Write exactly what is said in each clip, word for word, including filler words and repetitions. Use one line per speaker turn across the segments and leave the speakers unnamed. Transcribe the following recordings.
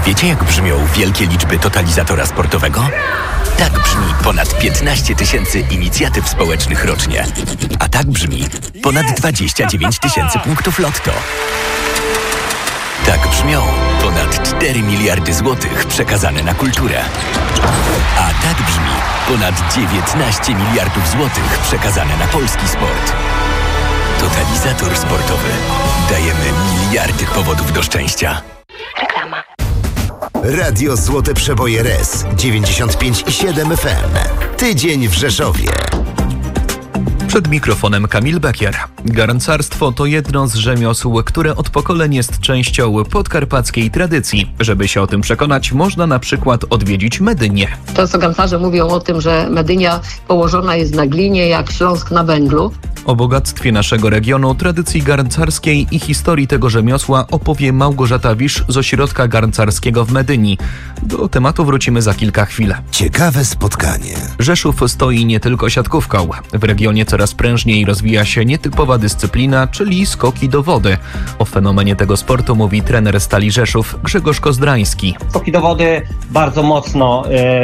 wiecie, jak brzmią wielkie liczby totalizatora sportowego? Tak brzmi ponad piętnaście tysięcy inicjatyw społecznych rocznie. A tak brzmi ponad dwadzieścia dziewięć tysięcy punktów lotto. Tak brzmią ponad cztery miliardy złotych przekazane na kulturę. A tak brzmi ponad dziewiętnaście miliardów złotych przekazane na polski sport. Totalizator sportowy. Dajemy miliardy powodów do szczęścia.
Reklama.
Radio Złote Przeboje R E S dziewięćdziesiąt pięć i siedem F M. Tydzień w Rzeszowie.
Przed mikrofonem Kamil Bekier. Garncarstwo to jedno z rzemiosł, które od pokoleń jest częścią podkarpackiej tradycji. Żeby się o tym przekonać, można na przykład odwiedzić Medynię.
Często garncarze mówią o tym, że Medynia położona jest na glinie jak Śląsk na węglu.
O bogactwie naszego regionu, tradycji garncarskiej i historii tego rzemiosła opowie Małgorzata Wisz z Ośrodka Garncarskiego w Medyni. Do tematu wrócimy za kilka chwil.
Ciekawe spotkanie.
Rzeszów stoi nie tylko siatkówką. W regionie coraz prężniej rozwija się nietypowa dyscyplina, czyli skoki do wody. O fenomenie tego sportu mówi trener Stali Rzeszów Grzegorz Kozdrański.
Skoki do wody bardzo mocno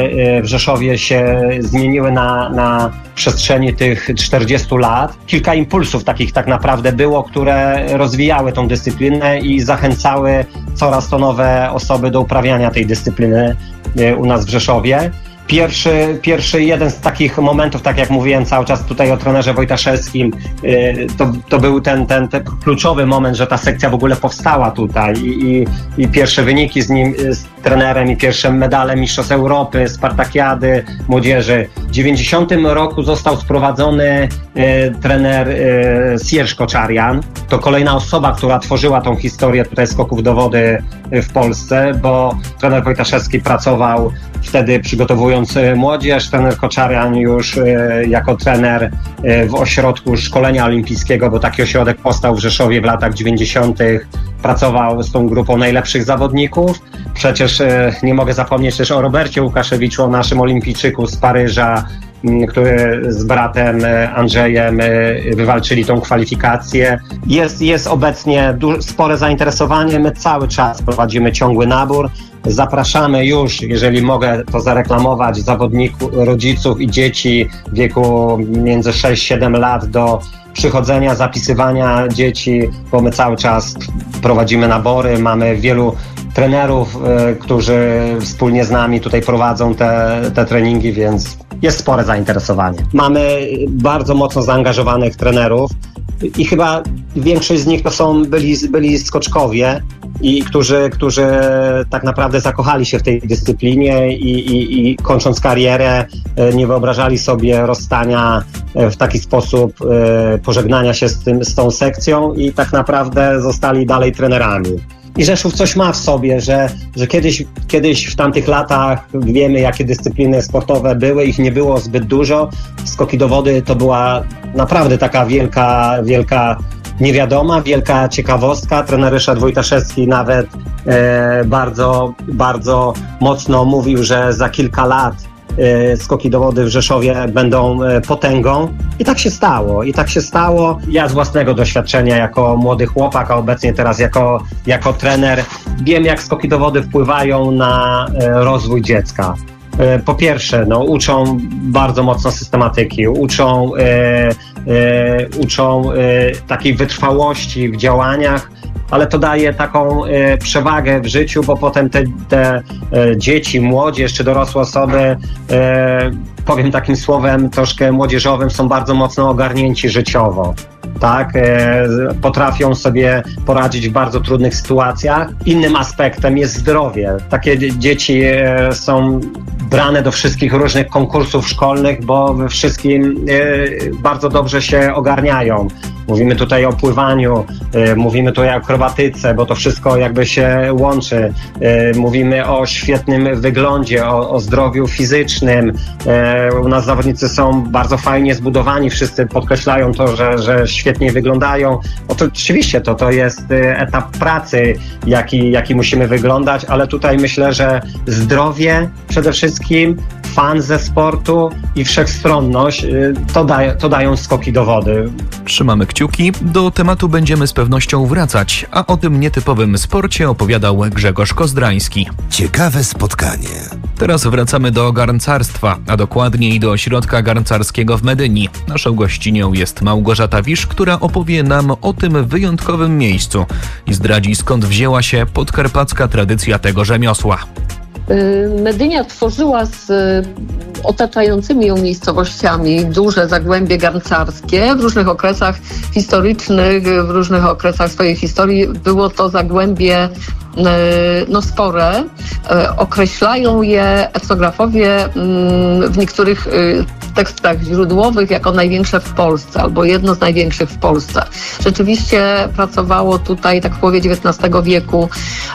w Rzeszowie się zmieniły na, na przestrzeni tych czterdziestu lat. Kilka impulsów takich tak naprawdę było, które rozwijały tą dyscyplinę i zachęcały coraz to nowe osoby do uprawiania tej dyscypliny u nas w Rzeszowie. Pierwszy, pierwszy jeden z takich momentów, tak jak mówiłem cały czas tutaj o trenerze Wojtaszewskim, to, to był ten, ten, ten kluczowy moment, że ta sekcja w ogóle powstała tutaj i, i, i pierwsze wyniki z nim, z trenerem i pierwsze medale Mistrzostw Europy, Spartakiady młodzieży. W dziewięćdziesiątym roku został sprowadzony e, trener e, Sierż Koczarian. To kolejna osoba, która tworzyła tą historię tutaj skoków do wody w Polsce, bo trener Wojtaszewski pracował wtedy przygotowując młodzież, trener Koczarian już e, jako trener e, w ośrodku szkolenia olimpijskiego, bo taki ośrodek powstał w Rzeszowie w latach dziewięćdziesiątych. Pracował z tą grupą najlepszych zawodników. Przecież e, nie mogę zapomnieć też o Robercie Łukaszewiczu, o naszym olimpijczyku z Paryża, m, który z bratem Andrzejem e, wywalczyli tą kwalifikację. Jest, jest obecnie du- spore zainteresowanie. My cały czas prowadzimy ciągły nabór. Zapraszamy już, jeżeli mogę to zareklamować, zawodników, rodziców i dzieci w wieku między sześć siedem lat do przychodzenia, zapisywania dzieci, bo my cały czas prowadzimy nabory, mamy wielu trenerów, y, którzy wspólnie z nami tutaj prowadzą te, te treningi, więc jest spore zainteresowanie. Mamy bardzo mocno zaangażowanych trenerów i chyba większość z nich to są byli, byli skoczkowie, i którzy, którzy tak naprawdę zakochali się w tej dyscyplinie i, i, i kończąc karierę nie wyobrażali sobie rozstania w taki sposób, pożegnania się z, tym, z tą sekcją i tak naprawdę zostali dalej trenerami. I Rzeszów coś ma w sobie, że, że kiedyś, kiedyś w tamtych latach wiemy, jakie dyscypliny sportowe były, ich nie było zbyt dużo. Skoki do wody to była naprawdę taka wielka, wielka niewiadoma, wielka ciekawostka. Trener Ryszard Wojtaszewski nawet e, bardzo, bardzo mocno mówił, że za kilka lat e, skoki do wody w Rzeszowie będą e, potęgą. I tak się stało. I tak się stało. Ja z własnego doświadczenia jako młody chłopak, a obecnie teraz jako, jako trener, wiem, jak skoki do wody wpływają na e, rozwój dziecka. Po pierwsze, no, uczą bardzo mocno systematyki, uczą, e, e, uczą e, takiej wytrwałości w działaniach, ale to daje taką e, przewagę w życiu, bo potem te, te e, dzieci, młodzież czy dorosłe osoby, e, powiem takim słowem troszkę młodzieżowym, są bardzo mocno ogarnięci życiowo. Tak, e, potrafią sobie poradzić w bardzo trudnych sytuacjach. Innym aspektem jest zdrowie. Takie d- dzieci e, są brane do wszystkich różnych konkursów szkolnych, bo we wszystkim e, bardzo dobrze się ogarniają. Mówimy tutaj o pływaniu, e, mówimy tutaj o akrobatyce, bo to wszystko jakby się łączy. E, mówimy o świetnym wyglądzie, o, o zdrowiu fizycznym. E, u nas zawodnicy są bardzo fajnie zbudowani, wszyscy podkreślają to, że, że świetnie wyglądają. No to oczywiście to, to jest etap pracy, jaki, jaki musimy wyglądać, ale tutaj myślę, że zdrowie przede wszystkim, fan ze sportu i wszechstronność, to, daje, to dają skoki do wody.
Trzymamy kciuki. Do tematu będziemy z pewnością wracać, a o tym nietypowym sporcie opowiadał Grzegorz Kozdrański.
Ciekawe spotkanie.
Teraz wracamy do garncarstwa, a dokładniej do ośrodka garncarskiego w Medyni. Naszą gościnią jest Małgorzata Wisz, która opowie nam o tym wyjątkowym miejscu i zdradzi, skąd wzięła się podkarpacka tradycja tego rzemiosła.
Medynia tworzyła z otaczającymi ją miejscowościami duże zagłębie garncarskie. W różnych okresach historycznych, w różnych okresach swojej historii było to zagłębie no spore. Określają je etnografowie w niektórych tekstach źródłowych jako największe w Polsce, albo jedno z największych w Polsce. Rzeczywiście pracowało tutaj, tak w połowie dziewiętnastego wieku,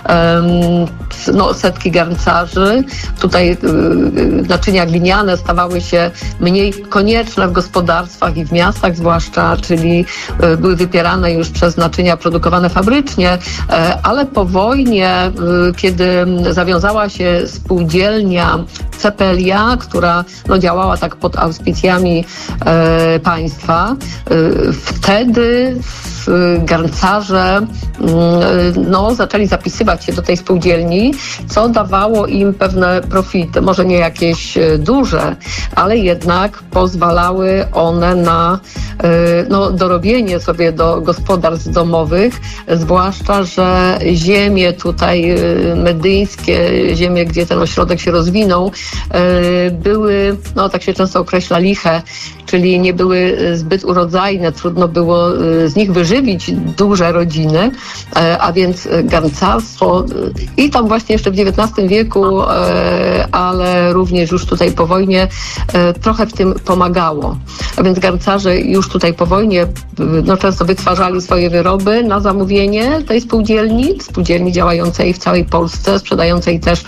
no, setki garncarzy. Tutaj naczynia gliniane stawały się mniej konieczne w gospodarstwach i w miastach zwłaszcza, czyli były wypierane już przez naczynia produkowane fabrycznie, ale po wojnie, kiedy zawiązała się spółdzielnia Cepelia, która no, działała tak pod auspicjami e, państwa, e, wtedy garncarze e, no, zaczęli zapisywać się do tej spółdzielni, co dawało im pewne profity, może nie jakieś duże, ale jednak pozwalały one na e, no, dorobienie sobie do gospodarstw domowych, zwłaszcza, że ziemie tutaj medyńskie, ziemie, gdzie ten ośrodek się rozwinął, były, no tak się często określa, liche, czyli nie były zbyt urodzajne, trudno było z nich wyżywić duże rodziny, a więc garncarstwo i tam właśnie jeszcze w dziewiętnastym wieku, ale również już tutaj po wojnie trochę w tym pomagało. A więc garncarze już tutaj po wojnie no, często wytwarzali swoje wyroby na zamówienie tej spółdzielni, spółdzielni działającej w całej Polsce, sprzedającej też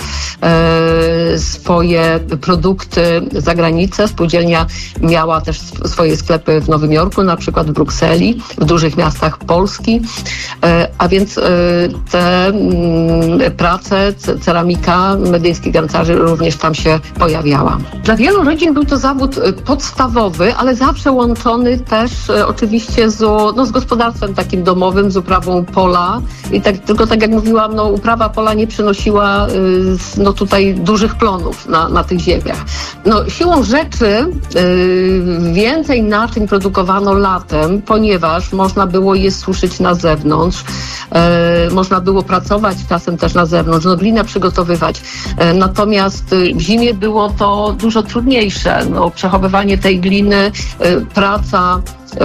e, swoje produkty za granicę. Spółdzielnia miała też swoje sklepy w Nowym Jorku, na przykład w Brukseli, w dużych miastach Polski, e, a więc e, te m, prace, ceramika medyńskich garncarzy również tam się pojawiała. Dla wielu rodzin był to zawód podstawowy, ale zawsze łączony też e, oczywiście z, no, z gospodarstwem takim domowym, z uprawą pola. I tak, tylko tak jak mówiłam, no, uprawa pola nie przynosiła y, no, tutaj dużych plonów na, na tych ziemiach. No, siłą rzeczy y, więcej naczyń produkowano latem, ponieważ można było je suszyć na zewnątrz, y, można było pracować czasem też na zewnątrz, no, glinę przygotowywać. Y, natomiast y, w zimie było to dużo trudniejsze. No, przechowywanie tej gliny, y, praca,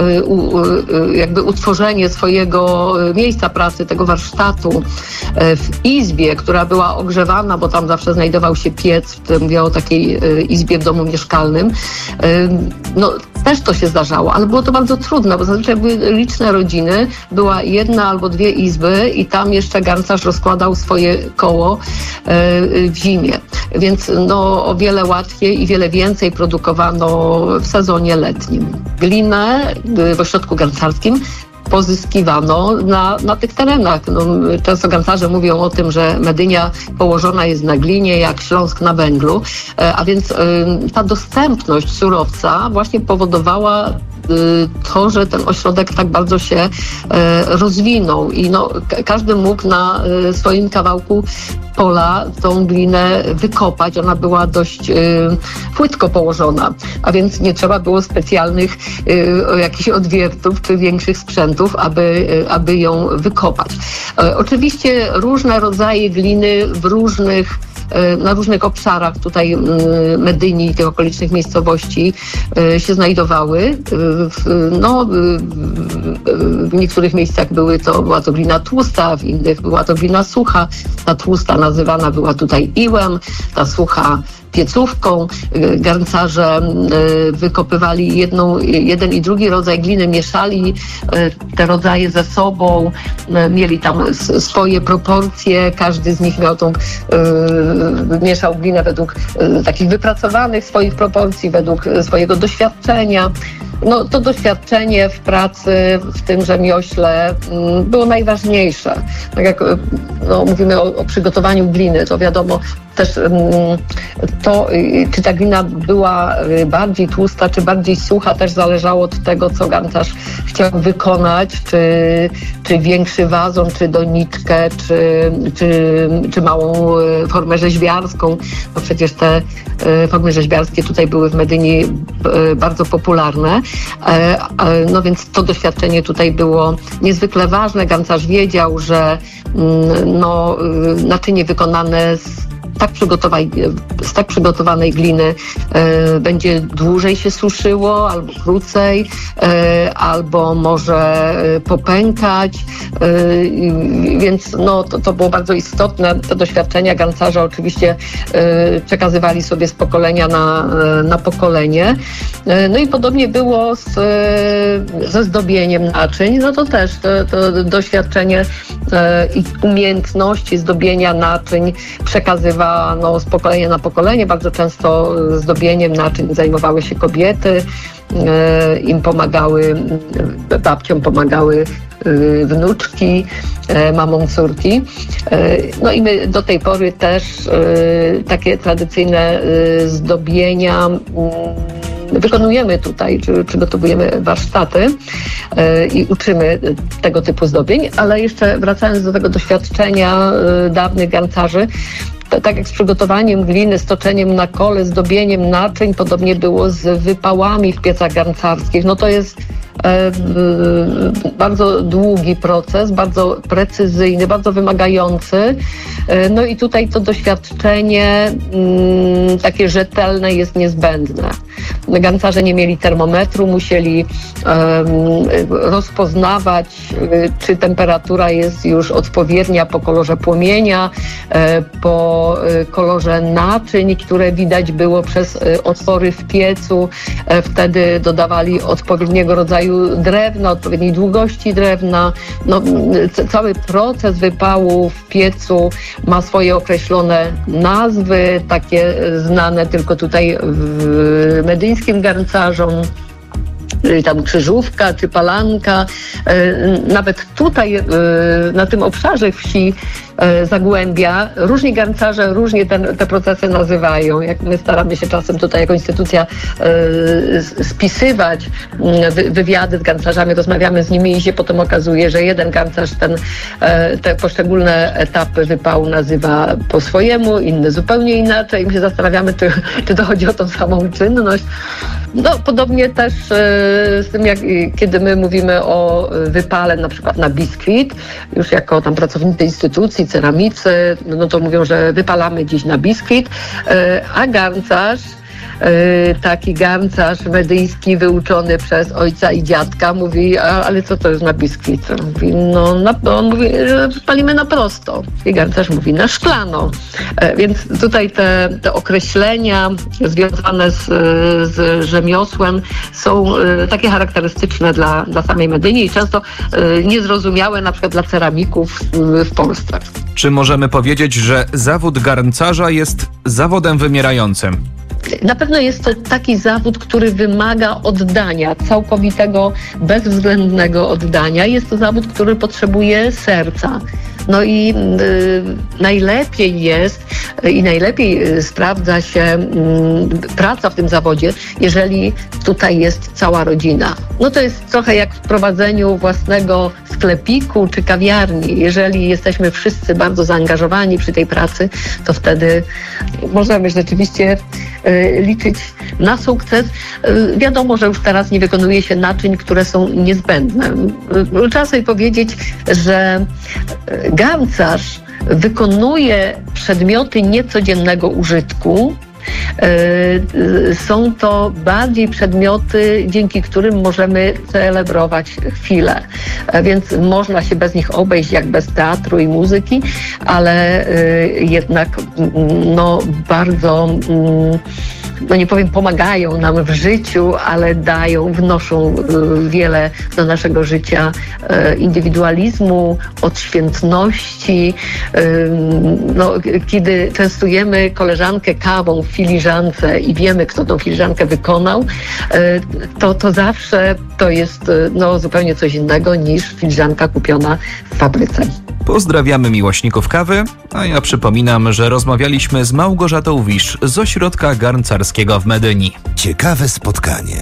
jakby utworzenie swojego miejsca pracy, tego warsztatu w izbie, która była ogrzewana, bo tam zawsze znajdował się piec, mówię o takiej izbie w domu mieszkalnym. No, też to się zdarzało, ale było to bardzo trudne, bo zazwyczaj były liczne rodziny, była jedna albo dwie izby i tam jeszcze garncarz rozkładał swoje koło w zimie. Więc no, o wiele łatwiej i wiele więcej produkowano w sezonie letnim. Glinę w ośrodku garncarskim pozyskiwano na, na tych terenach. No, często garncarze mówią o tym, że Medynia położona jest na glinie jak Śląsk na węglu, a więc ta dostępność surowca właśnie powodowała to, że ten ośrodek tak bardzo się rozwinął i no, każdy mógł na swoim kawałku pola tą glinę wykopać. Ona była dość y, płytko położona, a więc nie trzeba było specjalnych y, jakichś odwiertów czy większych sprzętów, aby, y, aby ją wykopać. Y, oczywiście różne rodzaje gliny w różnych na różnych obszarach tutaj Medyni i tych okolicznych miejscowości się znajdowały. No, w niektórych miejscach były to, była to glina tłusta, w innych była to glina sucha. Ta tłusta nazywana była tutaj iłem, ta sucha piecówką. Garncarze wykopywali jedną, jeden i drugi rodzaj gliny, mieszali te rodzaje ze sobą, mieli tam swoje proporcje, każdy z nich miał tą, mieszał glinę według takich wypracowanych swoich proporcji, według swojego doświadczenia. No, to doświadczenie w pracy, w tym rzemiośle było najważniejsze. Tak jak no, mówimy o, o przygotowaniu gliny, to wiadomo, też to, czy ta glina była bardziej tłusta, czy bardziej sucha, też zależało od tego, co garncarz chciał wykonać, czy, czy większy wazon, czy doniczkę, czy, czy, czy małą formę rzeźbiarską. No przecież te formy rzeźbiarskie tutaj były w Medyni bardzo popularne. No więc to doświadczenie tutaj było niezwykle ważne. Garncarz wiedział, że no, naczynie wykonane z tak, z tak przygotowanej gliny e, będzie dłużej się suszyło, albo krócej, e, albo może popękać, e, więc no, to, to było bardzo istotne. Te doświadczenia garncarza oczywiście e, przekazywali sobie z pokolenia na, na pokolenie. E, no i podobnie było z, e, ze zdobieniem naczyń, no to też to, to doświadczenie e, i umiejętności zdobienia naczyń przekazywały no, z pokolenia na pokolenie. Bardzo często zdobieniem naczyń zajmowały się kobiety, e, im pomagały, babciom pomagały e, wnuczki, e, mamom córki. E, no i my do tej pory też e, takie tradycyjne e, zdobienia e, wykonujemy tutaj, czy przygotowujemy warsztaty e, i uczymy tego typu zdobień, ale jeszcze wracając do tego doświadczenia e, dawnych garncarzy, tak jak z przygotowaniem gliny, z toczeniem na kole, zdobieniem naczyń, podobnie było z wypałami w piecach garncarskich. No to jest e, bardzo długi proces, bardzo precyzyjny, bardzo wymagający. E, no i tutaj to doświadczenie m, takie rzetelne jest niezbędne. Garncarze nie mieli termometru, musieli e, rozpoznawać, e, czy temperatura jest już odpowiednia po kolorze płomienia, e, po kolorze naczyń, które widać było przez otwory w piecu. Wtedy dodawali odpowiedniego rodzaju drewna, odpowiedniej długości drewna. No, cały proces wypału w piecu ma swoje określone nazwy, takie znane tylko tutaj w medyńskim garncarzom. Tam krzyżówka czy palanka. Nawet tutaj na tym obszarze wsi Zagłębia różni garncarze różnie ten, te procesy nazywają. Jak my staramy się czasem tutaj jako instytucja spisywać wywiady z garncarzami, rozmawiamy z nimi i się potem okazuje, że jeden garncarz ten, te poszczególne etapy wypału nazywa po swojemu, inny zupełnie inaczej. I my się zastanawiamy, czy, czy to chodzi o tą samą czynność. No, podobnie też z tym, jak, kiedy my mówimy o wypale na przykład na biskwit, już jako tam pracownicy instytucji, ceramicy, no to mówią, że wypalamy dziś na biskwit, a garncarz, taki garncarz medyjski wyuczony przez ojca i dziadka mówi, ale co to jest na biskwit? Mówi, no na, on mówi, że palimy na prosto. I garncarz mówi, na szklano. Więc tutaj te, te określenia związane z, z rzemiosłem są takie charakterystyczne dla, dla samej Medyni i często niezrozumiałe na przykład dla ceramików w Polsce.
Czy możemy powiedzieć, że zawód garncarza jest zawodem wymierającym?
Na pewno jest to taki zawód, który wymaga oddania, całkowitego, bezwzględnego oddania. Jest to zawód, który potrzebuje serca. No i y, najlepiej jest y, i najlepiej y, sprawdza się y, praca w tym zawodzie, jeżeli tutaj jest cała rodzina. No to jest trochę jak w prowadzeniu własnego sklepiku czy kawiarni. Jeżeli jesteśmy wszyscy bardzo zaangażowani przy tej pracy, to wtedy możemy rzeczywiście y, liczyć na sukces. Y, wiadomo, że już teraz nie wykonuje się naczyń, które są niezbędne. Y, trzeba sobie powiedzieć, że y, garncarz wykonuje przedmioty niecodziennego użytku. Są to bardziej przedmioty, dzięki którym możemy celebrować chwilę. Więc można się bez nich obejść jak bez teatru i muzyki, ale jednak no, bardzo no nie powiem pomagają nam w życiu, ale dają, wnoszą wiele do naszego życia indywidualizmu, odświętności. No, kiedy częstujemy koleżankę kawą w filiżance i wiemy, kto tą filiżankę wykonał, to, to zawsze to jest no, zupełnie coś innego niż filiżanka kupiona w fabryce.
Pozdrawiamy miłośników kawy, a ja przypominam, że rozmawialiśmy z Małgorzatą Wisz z Ośrodka Garncarskiego w Medyni.
Ciekawe spotkanie.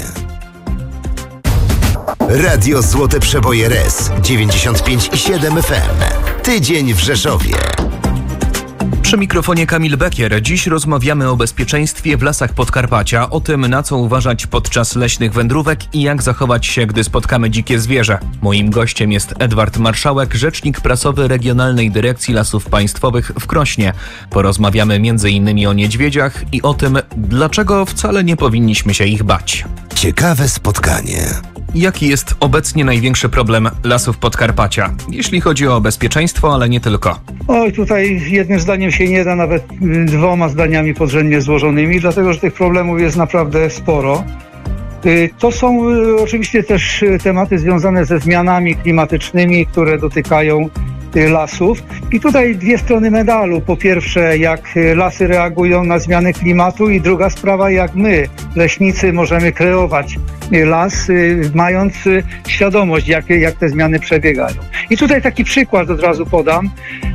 Radio Złote Przeboje R E S dziewięćdziesiąt pięć i siedem F M. Tydzień w Rzeszowie.
Przy mikrofonie Kamil Bekier. Dziś rozmawiamy o bezpieczeństwie w lasach Podkarpacia, o tym, na co uważać podczas leśnych wędrówek i jak zachować się, gdy spotkamy dzikie zwierzę. Moim gościem jest Edward Marszałek, rzecznik prasowy Regionalnej Dyrekcji Lasów Państwowych w Krośnie. Porozmawiamy między innymi o niedźwiedziach i o tym, dlaczego wcale nie powinniśmy się ich bać.
Ciekawe spotkanie.
Jaki jest obecnie największy problem lasów Podkarpacia, jeśli chodzi o bezpieczeństwo, ale nie tylko?
Oj, tutaj jednym zdaniem się nie da, nawet dwoma zdaniami podrzędnie złożonymi, dlatego że tych problemów jest naprawdę sporo. To są oczywiście też tematy związane ze zmianami klimatycznymi, które dotykają lasów. I tutaj dwie strony medalu. Po pierwsze, jak lasy reagują na zmiany klimatu, i druga sprawa, jak my, leśnicy, możemy kreować las, mając świadomość, jak, jak te zmiany przebiegają. I tutaj taki przykład od razu podam.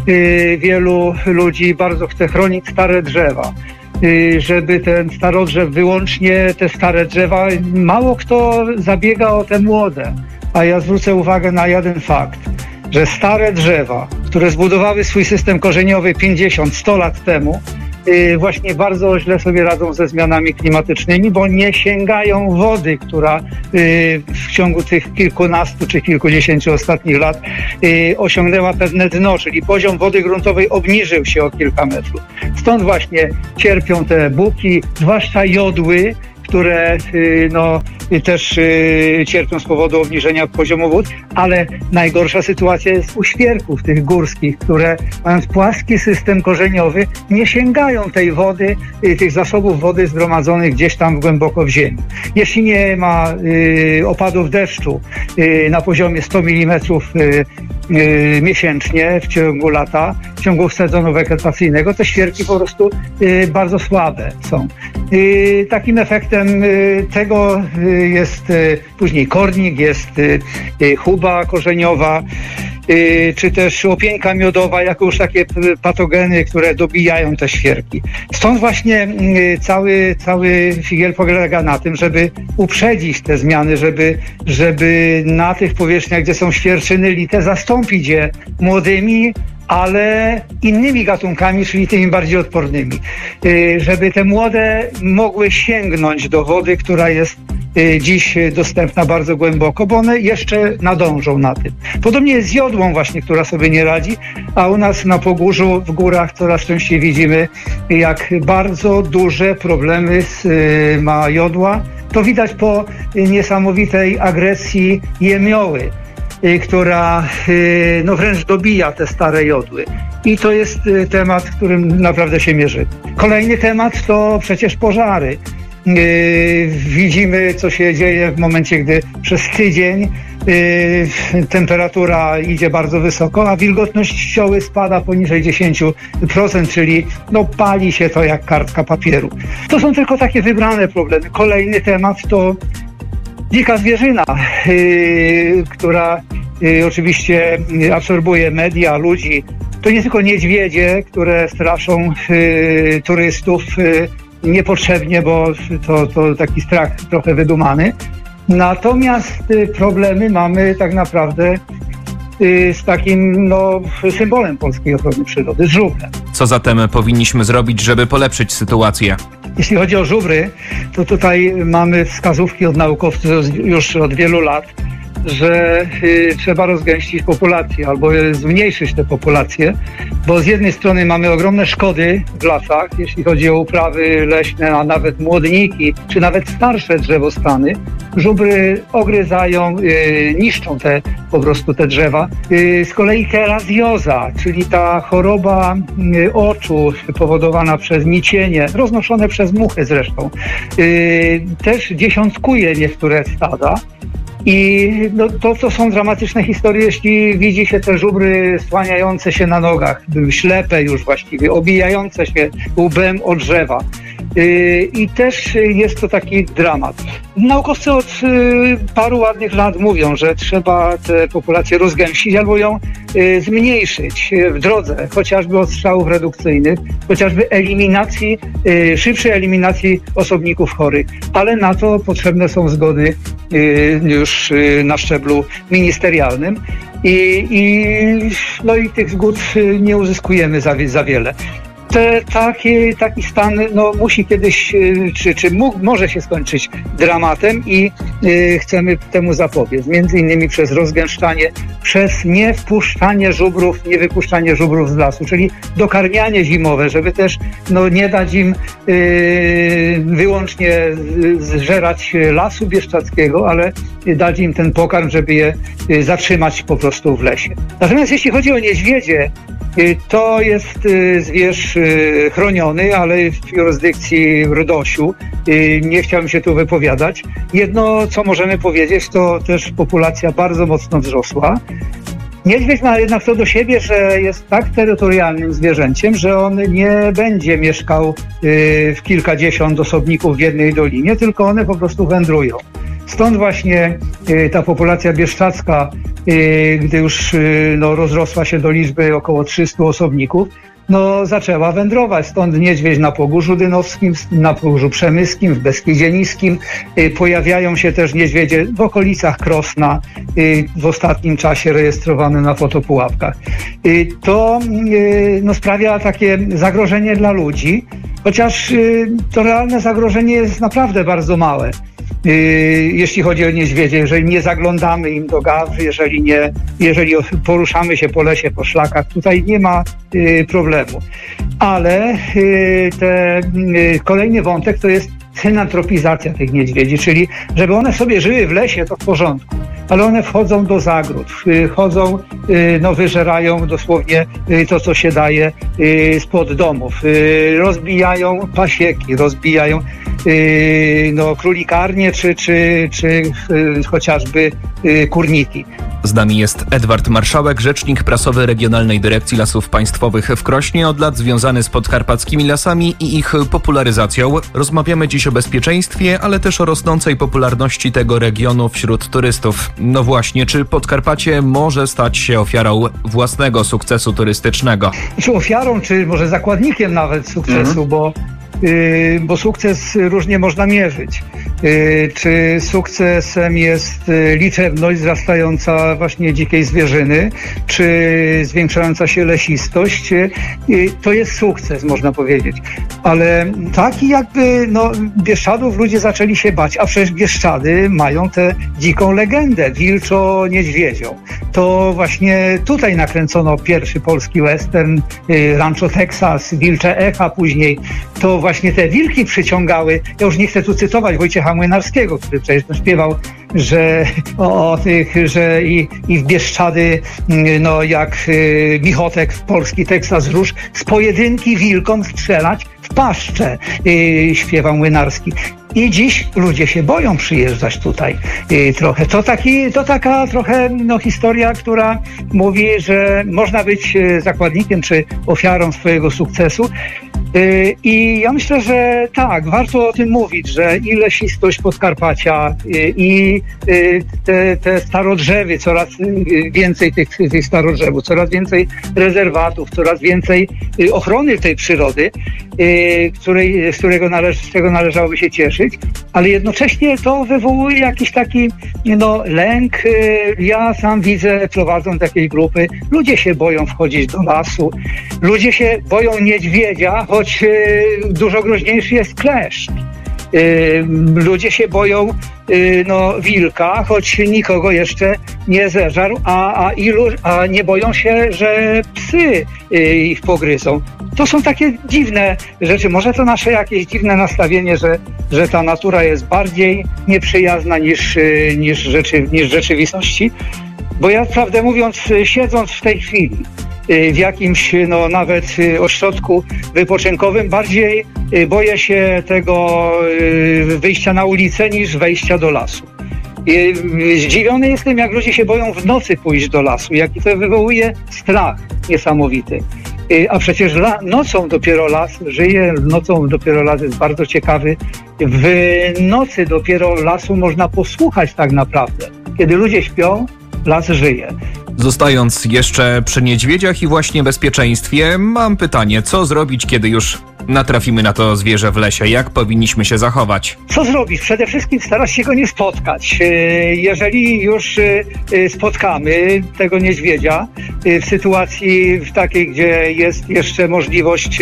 Wielu ludzi bardzo chce chronić stare drzewa, żeby ten starodrzew, wyłącznie te stare drzewa, mało kto zabiega o te młode. A ja zwrócę uwagę na jeden fakt, że stare drzewa, które zbudowały swój system korzeniowy pięćdziesiąt sto lat temu, yy, właśnie bardzo źle sobie radzą ze zmianami klimatycznymi, bo nie sięgają wody, która yy, w ciągu tych kilkunastu czy kilkudziesięciu ostatnich lat yy, osiągnęła pewne dno, czyli poziom wody gruntowej obniżył się o kilka metrów. Stąd właśnie cierpią te buki, zwłaszcza jodły, które no, też y, cierpią z powodu obniżenia poziomu wód, ale najgorsza sytuacja jest u świerków tych górskich, które mając płaski system korzeniowy nie sięgają tej wody, y, tych zasobów wody zgromadzonych gdzieś tam głęboko w ziemi. Jeśli nie ma y, opadów deszczu y, na poziomie sto milimetrów y, y, miesięcznie w ciągu lata, w ciągu sezonu wegetacyjnego, te świerki po prostu y, bardzo słabe są. Y, takim efektem tego jest później kornik, jest chuba korzeniowa, czy też łopieńka miodowa, jako już takie patogeny, które dobijają te świerki. Stąd właśnie cały, cały figiel polega na tym, żeby uprzedzić te zmiany, żeby, żeby na tych powierzchniach, gdzie są świerczyny lite, zastąpić je młodymi, ale innymi gatunkami, czyli tymi bardziej odpornymi. Żeby te młode mogły sięgnąć do wody, która jest dziś dostępna bardzo głęboko, bo one jeszcze nadążą na tym. Podobnie jest z jodłą właśnie, która sobie nie radzi, a u nas na Pogórzu, w górach coraz częściej widzimy, jak bardzo duże problemy ma jodła. To widać po niesamowitej agresji jemioły, która no wręcz dobija te stare jodły. I to jest temat, którym naprawdę się mierzy. Kolejny temat to przecież pożary. Widzimy, co się dzieje w momencie, gdy przez tydzień temperatura idzie bardzo wysoko, a wilgotność ścioły spada poniżej dziesięć procent, czyli no, pali się to jak kartka papieru. To są tylko takie wybrane problemy. Kolejny temat to dzika zwierzyna, yy, która yy, oczywiście absorbuje media, ludzi. To nie tylko niedźwiedzie, które straszą yy, turystów yy, niepotrzebnie, bo to, to taki strach trochę wydumany. Natomiast yy, problemy mamy tak naprawdę yy, z takim no, symbolem polskiej ochrony przyrody, z żubrem.
Co zatem powinniśmy zrobić, żeby polepszyć sytuację?
Jeśli chodzi o żubry, to tutaj mamy wskazówki od naukowców już od wielu lat, że y, trzeba rozgęścić populację albo zmniejszyć tę populację, bo z jednej strony mamy ogromne szkody w lasach, jeśli chodzi o uprawy leśne, a nawet młodniki, czy nawet starsze drzewostany. Żubry ogryzają, y, niszczą te po prostu te drzewa. Y, z kolei kerazjoza, czyli ta choroba y, oczu powodowana przez nicienie, roznoszone przez muchy zresztą, y, też dziesiątkuje niektóre stada. I no, to, to są dramatyczne historie, jeśli widzi się te żubry słaniające się na nogach, ślepe już właściwie, obijające się łbem o drzewa. Yy, I też jest to taki dramat. Naukowcy od yy, paru ładnych lat mówią, że trzeba tę populację rozgęścić albo ją yy, zmniejszyć w drodze chociażby odstrzałów redukcyjnych, chociażby eliminacji, yy, szybszej eliminacji osobników chorych. Ale na to potrzebne są zgody yy, już yy, na szczeblu ministerialnym. I, i, no i tych zgód nie uzyskujemy za, za wiele. Te, taki, taki stan no, musi kiedyś, czy, czy mógł, może się skończyć dramatem i y, chcemy temu zapobiec. Między innymi przez rozgęszczanie, przez niewpuszczanie żubrów, nie wypuszczanie żubrów z lasu, czyli dokarmianie zimowe, żeby też no, nie dać im y, wyłącznie zżerać lasu bieszczadzkiego, ale dać im ten pokarm, żeby je y, zatrzymać po prostu w lesie. Natomiast jeśli chodzi o niedźwiedzie, to jest zwierz chroniony, ale w jurysdykcji RDOŚ-u. Nie chciałbym się tu wypowiadać. Jedno, co możemy powiedzieć, to też populacja bardzo mocno wzrosła. Niedźwiedź ma jednak to do siebie, że jest tak terytorialnym zwierzęciem, że on nie będzie mieszkał w kilkadziesiąt osobników w jednej dolinie, tylko one po prostu wędrują. Stąd właśnie ta populacja bieszczadzka, gdy już no, rozrosła się do liczby około trzystu osobników, no, zaczęła wędrować. Stąd niedźwiedź na Pogórzu Dynowskim, na Pogórzu Przemyskim, w Beskidzie Niskim. Pojawiają się też niedźwiedzie w okolicach Krosna, w ostatnim czasie rejestrowane na fotopułapkach. To no, sprawia takie zagrożenie dla ludzi, chociaż to realne zagrożenie jest naprawdę bardzo małe. Jeśli chodzi o niedźwiedzie, jeżeli nie zaglądamy im do gardła, jeżeli nie, jeżeli poruszamy się po lesie, po szlakach, tutaj nie ma y, problemu. Ale y, te, y, kolejny wątek to jest synantropizacja tych niedźwiedzi, czyli żeby one sobie żyły w lesie, to w porządku, ale one wchodzą do zagród, chodzą, no wyżerają dosłownie to, co się daje spod domów, rozbijają pasieki, rozbijają no, królikarnie czy, czy, czy chociażby kurniki.
Z nami jest Edward Marszałek, rzecznik prasowy Regionalnej Dyrekcji Lasów Państwowych w Krośnie, od lat związany z podkarpackimi lasami i ich popularyzacją. Rozmawiamy dziś o bezpieczeństwie, ale też o rosnącej popularności tego regionu wśród turystów. No właśnie, czy Podkarpacie może stać się ofiarą własnego sukcesu turystycznego?
Czy ofiarą, czy może zakładnikiem nawet sukcesu, mhm. bo Yy, bo sukces różnie można mierzyć. Yy, czy sukcesem jest liczebność wzrastająca właśnie dzikiej zwierzyny, czy zwiększająca się lesistość? Yy, to jest sukces, można powiedzieć. Ale taki jakby, no, Bieszczadów ludzie zaczęli się bać, a przecież Bieszczady mają tę dziką legendę, wilczo-niedźwiedzią. To właśnie tutaj nakręcono pierwszy polski western, yy, Rancho Texas, Wilcze Echa później. To właśnie te wilki przyciągały, ja już nie chcę tu cytować Wojciecha Młynarskiego, który przecież to śpiewał, że o, o tych, że i, i w Bieszczady, no jak y, Michotek w polski Teksas Róż, z pojedynki wilkom strzelać w paszczę, y, śpiewał Młynarski. I dziś ludzie się boją przyjeżdżać tutaj y, trochę. To, taki, to taka trochę no, historia, która mówi, że można być zakładnikiem czy ofiarą swojego sukcesu. I ja myślę, że tak, warto o tym mówić, że i lesistość Podkarpacia, i te, te starodrzewy, coraz więcej tych, tych starodrzewów, coraz więcej rezerwatów, coraz więcej ochrony tej przyrody, której, z, którego należy, z którego należałoby się cieszyć, ale jednocześnie to wywołuje jakiś taki no, lęk. Ja sam widzę, prowadząc takiej grupy, ludzie się boją wchodzić do lasu, ludzie się boją niedźwiedzia, choć dużo groźniejszy jest kleszcz. Ludzie się boją no, wilka, choć nikogo jeszcze nie zeżarł, a, a, ilu, a nie boją się, że psy ich pogryzą. To są takie dziwne rzeczy. Może to nasze jakieś dziwne nastawienie, że, że ta natura jest bardziej nieprzyjazna niż, niż, rzeczy, niż w rzeczywistości. Bo ja, prawdę mówiąc, siedząc w tej chwili w jakimś no, nawet ośrodku wypoczynkowym, bardziej boję się tego wyjścia na ulicę niż wejścia do lasu. Zdziwiony jestem, jak ludzie się boją w nocy pójść do lasu, jaki to wywołuje strach niesamowity. A przecież la, nocą dopiero las żyje, nocą dopiero las jest bardzo ciekawy. W nocy dopiero lasu można posłuchać tak naprawdę. Kiedy ludzie śpią, las żyje.
Zostając jeszcze przy niedźwiedziach i właśnie bezpieczeństwie, mam pytanie, co zrobić, kiedy już natrafimy na to zwierzę w lesie? Jak powinniśmy się zachować?
Co zrobić? Przede wszystkim starać się go nie spotkać. Jeżeli już spotkamy tego niedźwiedzia w sytuacji w takiej, gdzie jest jeszcze możliwość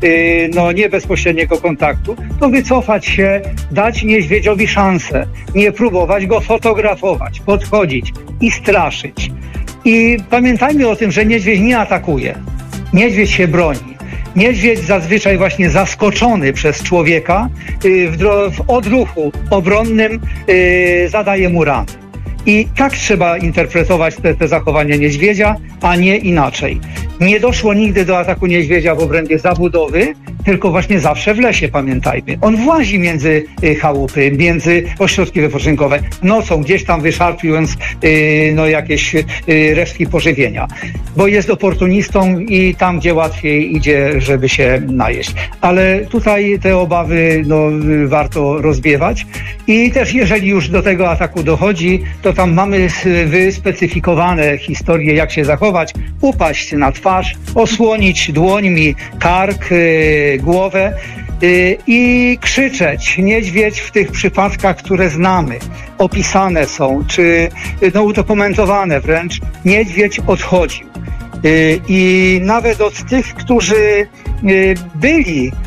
no, nie bezpośredniego kontaktu, to wycofać się, dać niedźwiedziowi szansę, nie próbować go fotografować, podchodzić i straszyć. I pamiętajmy o tym, że niedźwiedź nie atakuje. Niedźwiedź się broni. Niedźwiedź zazwyczaj właśnie zaskoczony przez człowieka w, w odruchu obronnym yy, zadaje mu ranę. I tak trzeba interpretować te, te zachowania niedźwiedzia, a nie inaczej. Nie doszło nigdy do ataku niedźwiedzia w obrębie zabudowy, tylko właśnie zawsze w lesie, pamiętajmy. On włazi między chałupy, między ośrodki wypoczynkowe, nocą gdzieś tam wyszarpiując yy, no, jakieś yy, resztki pożywienia, bo jest oportunistą i tam, gdzie łatwiej idzie, żeby się najeść. Ale tutaj te obawy no, warto rozwiewać i też jeżeli już do tego ataku dochodzi, to tam mamy wyspecyfikowane historie, jak się zachować, upaść na twarz, osłonić dłońmi kark, yy, głowę yy, i krzyczeć. Niedźwiedź w tych przypadkach, które znamy, opisane są, czy no, udokumentowane wręcz, niedźwiedź odchodził. Yy, I nawet od tych, którzy yy, byli yy,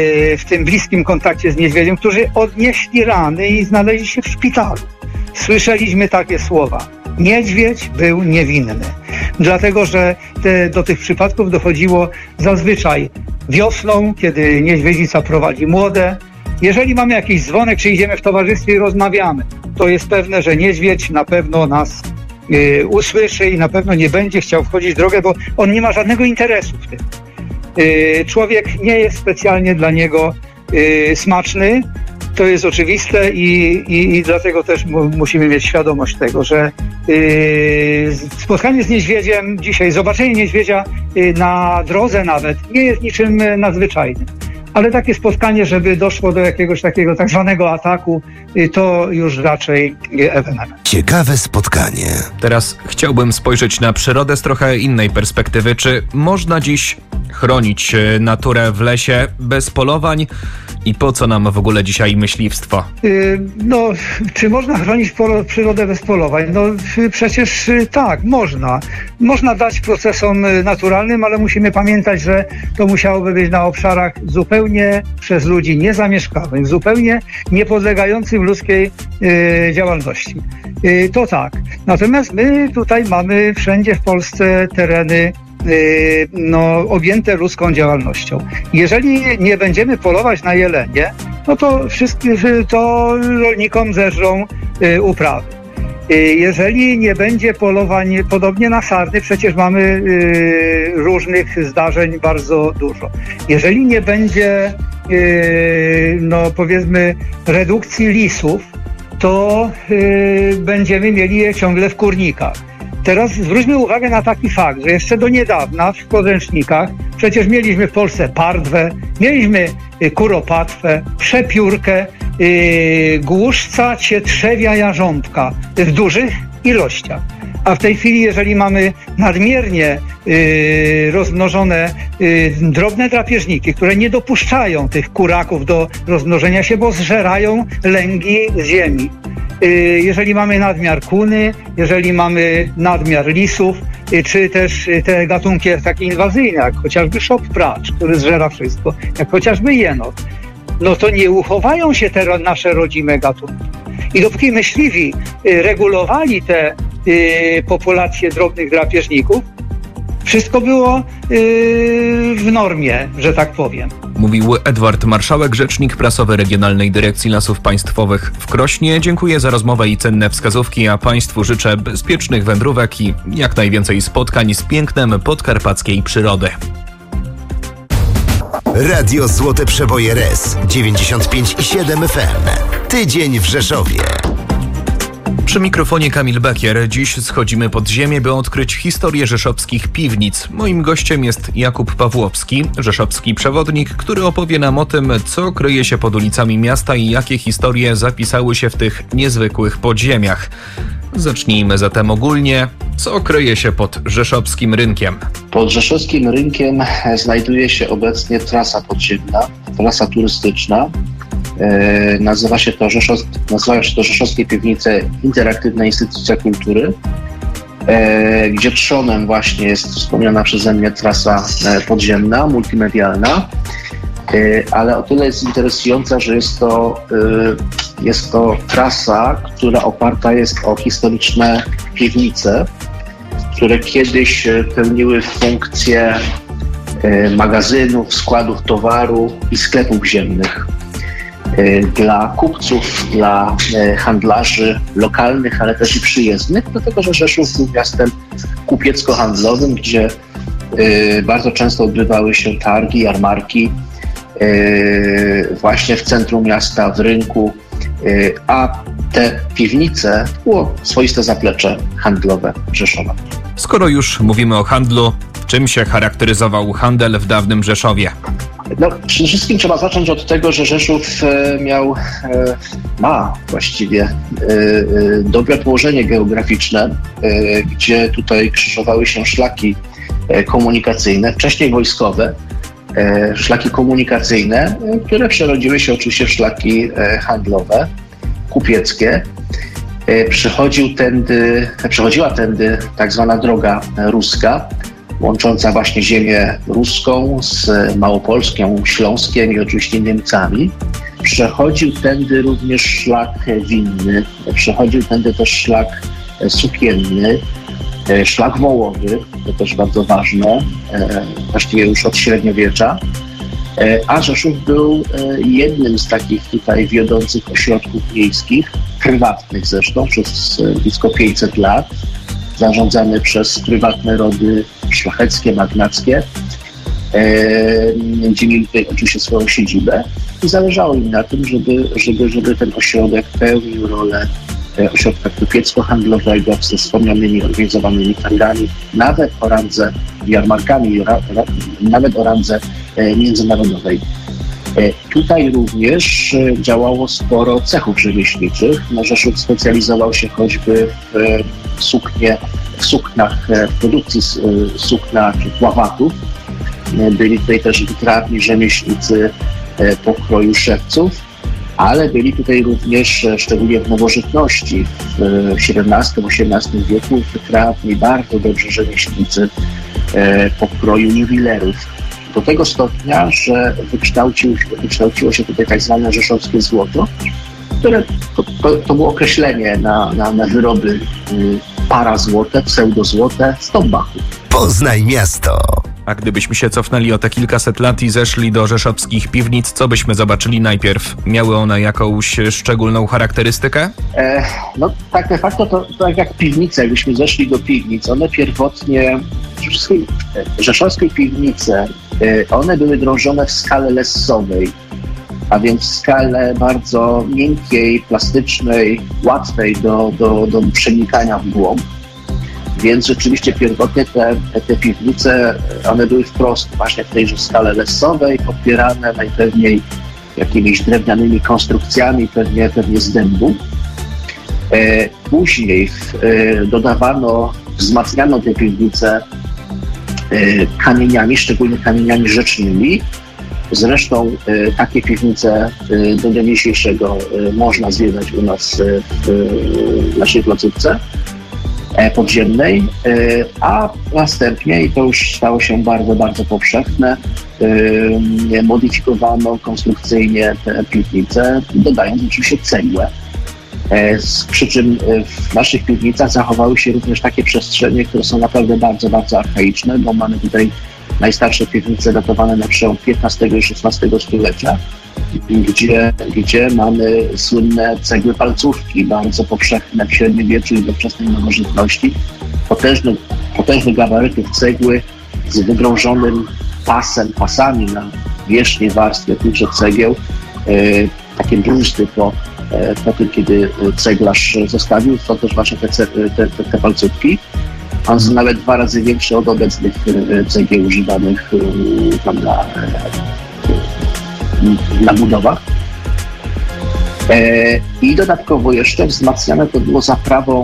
w tym bliskim kontakcie z niedźwiedziem, którzy odnieśli rany i znaleźli się w szpitalu, słyszeliśmy takie słowa. Niedźwiedź był niewinny. Dlatego, że te, do tych przypadków dochodziło zazwyczaj wiosną, kiedy niedźwiedzica prowadzi młode. Jeżeli mamy jakiś dzwonek, czy idziemy w towarzystwie i rozmawiamy, to jest pewne, że niedźwiedź na pewno nas y, usłyszy i na pewno nie będzie chciał wchodzić w drogę, bo on nie ma żadnego interesu w tym. Y, człowiek nie jest specjalnie dla niego y, smaczny. To jest oczywiste i, i, i dlatego też mu, musimy mieć świadomość tego, że yy, spotkanie z niedźwiedziem dzisiaj, zobaczenie niedźwiedzia yy, na drodze nawet nie jest niczym nadzwyczajnym. Ale takie spotkanie, żeby doszło do jakiegoś takiego tak zwanego ataku, yy, to już raczej yy, ewenement.
Ciekawe spotkanie.
Teraz chciałbym spojrzeć na przyrodę z trochę innej perspektywy. Czy można dziś chronić naturę w lesie bez polowań? I po co nam w ogóle dzisiaj myśliwstwo?
Yy, no, czy można chronić polo, przyrodę bez polowań? No przecież yy, tak, można. Można dać procesom naturalnym, ale musimy pamiętać, że to musiałoby być na obszarach zupełnie przez ludzi niezamieszkanych, zupełnie niepodlegających ludzkiej yy, działalności. Yy, to tak. Natomiast my tutaj mamy wszędzie w Polsce tereny no, objęte ludzką działalnością. Jeżeli nie będziemy polować na jelenie, no to wszystkie, to rolnikom zeżrą y, uprawy. Y, jeżeli nie będzie polowań, podobnie na sarny, przecież mamy y, różnych zdarzeń bardzo dużo. Jeżeli nie będzie y, no powiedzmy redukcji lisów, to y, będziemy mieli je ciągle w kurnikach. Teraz zwróćmy uwagę na taki fakt, że jeszcze do niedawna w podręcznikach przecież mieliśmy w Polsce pardwę, mieliśmy kuropatwę, przepiórkę, yy, głuszca, cietrzewia, jarząbka w dużych ilościach. A w tej chwili, jeżeli mamy nadmiernie yy, rozmnożone yy, drobne drapieżniki, które nie dopuszczają tych kuraków do rozmnożenia się, bo zżerają lęgi z ziemi. Jeżeli mamy nadmiar kuny, jeżeli mamy nadmiar lisów, czy też te gatunki takie inwazyjne, jak chociażby szop pracz, który zżera wszystko, jak chociażby jenot. no to nie uchowają się te nasze rodzime gatunki. I dopóki myśliwi regulowali te y, populacje drobnych drapieżników, wszystko było y, w normie, że tak powiem.
Mówił Edward Marszałek, rzecznik prasowy Regionalnej Dyrekcji Lasów Państwowych w Krośnie. Dziękuję za rozmowę i cenne wskazówki, a Państwu życzę bezpiecznych wędrówek i jak najwięcej spotkań z pięknem podkarpackiej przyrody.
Radio Złote Przeboje R E S dziewięćdziesiąt pięć i siedem F M. Tydzień w Rzeszowie.
Przy mikrofonie Kamil Bekier. Dziś schodzimy pod ziemię, by odkryć historię rzeszowskich piwnic. Moim gościem jest Jakub Pawłowski, rzeszowski przewodnik, który opowie nam o tym, co kryje się pod ulicami miasta i jakie historie zapisały się w tych niezwykłych podziemiach. Zacznijmy zatem ogólnie. Co kryje się pod rzeszowskim rynkiem?
Pod rzeszowskim rynkiem znajduje się obecnie trasa podziemna, trasa turystyczna. E, nazywa się to Rzeszow, nazywa się to Rzeszowskie Piwnice Interaktywna Instytucja Kultury, e, gdzie trzonem właśnie jest wspomniana przeze mnie trasa e, podziemna, multimedialna, e, ale o tyle jest interesująca, że jest to, e, jest to trasa, która oparta jest o historyczne piwnice, które kiedyś pełniły funkcję magazynów, składów towaru i sklepów ziemnych. Dla kupców, dla handlarzy lokalnych, ale też i przyjezdnych, dlatego że Rzeszów był miastem kupiecko-handlowym, gdzie bardzo często odbywały się targi, jarmarki właśnie w centrum miasta, w rynku, a te piwnice było swoiste zaplecze handlowe Rzeszowa.
Skoro już mówimy o handlu, czym się charakteryzował handel w dawnym Rzeszowie?
No, przede wszystkim trzeba zacząć od tego, że Rzeszów miał, ma właściwie dobre położenie geograficzne, gdzie tutaj krzyżowały się szlaki komunikacyjne, wcześniej wojskowe, szlaki komunikacyjne, które przerodziły się oczywiście w szlaki handlowe, kupieckie. Przechodził tędy, przechodziła tędy tak zwana droga ruska, łącząca właśnie ziemię ruską z Małopolską, Śląskiem i oczywiście Niemcami. Przechodził tędy również szlak winny, przechodził tędy też szlak sukienny, szlak wołowy, to też bardzo ważne, właściwie już od średniowiecza. A Rzeszów był jednym z takich tutaj wiodących ośrodków miejskich, prywatnych zresztą, przez blisko pięćset lat, zarządzany przez prywatne rody szlacheckie, magnackie, gdzie mieli tutaj oczywiście swoją siedzibę i zależało im na tym, żeby, żeby, żeby ten ośrodek pełnił rolę ośrodka kupiecko-handlowego ze wspomnianymi organizowanymi targami, nawet o randze jarmarkami, nawet o randze międzynarodowej. Tutaj również działało sporo cechów rzemieślniczych. No, Rzeszów specjalizował się choćby w suknie, w suknach, w produkcji sukna czy pławatów. Byli tutaj też witrarni rzemieślnicy pokroju szewców, ale byli tutaj również, szczególnie w nowożytności, w siedemnastym osiemnastym wieku, wytrawni, bardzo dobrzy rzemieślnicy pokroju jubilerów. Do tego stopnia, że wykształcił, wykształciło się tutaj tak zwane rzeszowskie złoto, które to, to, to było określenie na, na, na wyroby y, parazłote, pseudozłote z Tombachu.
Poznaj miasto.
A gdybyśmy się cofnęli o te kilkaset lat i zeszli do rzeszowskich piwnic, co byśmy zobaczyli najpierw? Miały one jakąś szczególną charakterystykę?
E, no tak de facto to, to tak jak piwnice, jakbyśmy zeszli do piwnic, one pierwotnie, rzeszowskie piwnice, one były drążone w skale lessowej, a więc w skale bardzo miękkiej, plastycznej, łatwej do, do, do przenikania w głąb. Więc rzeczywiście pierwotnie te, te piwnice, one były wprost właśnie w tejże skale lessowej, podpierane najpewniej jakimiś drewnianymi konstrukcjami, pewnie, pewnie z dębu. E, później e, dodawano, wzmacniano te piwnice e, kamieniami, szczególnie kamieniami rzecznymi. Zresztą e, takie piwnice e, do dnia dzisiejszego e, można zwiedzać u nas e, w naszej placówce. podziemnej, a następnie, i to już stało się bardzo, bardzo powszechne, modyfikowano konstrukcyjnie te piwnice, dodając oczywiście cegłę. Przy czym w naszych piwnicach zachowały się również takie przestrzenie, które są naprawdę bardzo, bardzo archaiczne, bo mamy tutaj najstarsze piwnice datowane na przełom piętnastego i szesnastego stulecia, gdzie, gdzie mamy słynne cegły palcówki, bardzo powszechne w średniowieczu i we wczesnej nowożytności. Potężny, potężnych gabarytów cegły z wygrążonym pasem, pasami na wierzchniej warstwie tychże cegieł, e, takie bursty po, e, po tym, kiedy ceglarz zostawił, to też właśnie te, te, te, te palcówki. One są nawet dwa razy większe od obecnych cegieł używanych tam na, na budowach. I dodatkowo jeszcze wzmacniane to było zaprawą